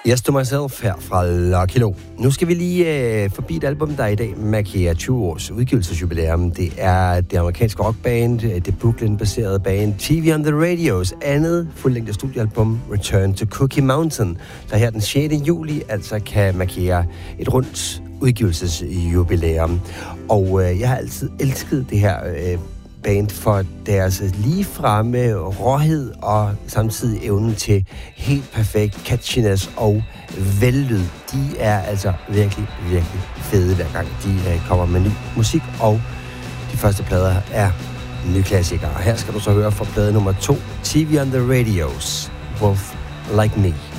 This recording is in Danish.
Yes to Myself her fra Lucky Lo. Nu skal vi lige forbi et album, der er i dag markerer 20 års udgivelsesjubilæum. Det er det amerikanske rockband, det Brooklyn-baserede band TV on the Radios andet fuldlængde studiealbum Return to Cookie Mountain, der her den 6. juli altså kan markere et rundt udgivelsesjubilæum. Og jeg har altid elsket det her band for deres ligefremme råhed og samtidig evnen til helt perfekt catchiness og vellyd. De er altså virkelig, virkelig fede hver gang de kommer med ny musik, og de første plader er nye klassikere. Her skal du så høre fra plade nummer 2, TV on the Radios, Wolf Like Me.